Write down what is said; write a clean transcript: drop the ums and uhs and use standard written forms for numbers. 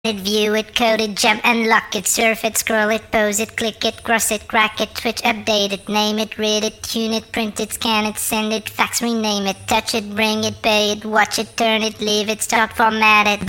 View it, code it, jump and lock it, surf it, scroll it, pose it, click it, cross it, crack it, switch, update it, name it, read it, tune it, print it, scan it, send it, fax, rename it, touch it, bring it, pay it, watch it, turn it, leave it, start, format it.